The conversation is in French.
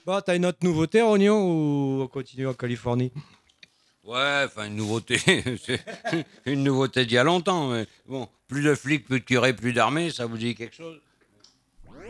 Bon, t'as une autre nouveauté, Rognon, ou on continue en Californie? Ouais, enfin une nouveauté, c'est une nouveauté d'il y a longtemps. Mais bon, plus de flics, plus de curés, plus d'armées, ça vous dit quelque chose?